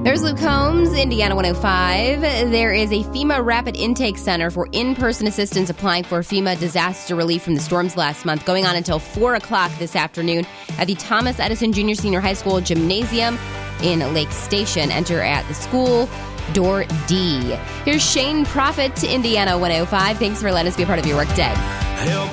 There's Luke Combs, Indiana 105. There is a FEMA Rapid Intake Center for in-person assistance applying for FEMA disaster relief from the storms last month, going on until 4 o'clock this afternoon at the Thomas Edison Junior Senior High School Gymnasium in Lake Station. Enter at the school door D. Here's Shane Prophet, Indiana 105. Thanks for letting us be a part of your workday.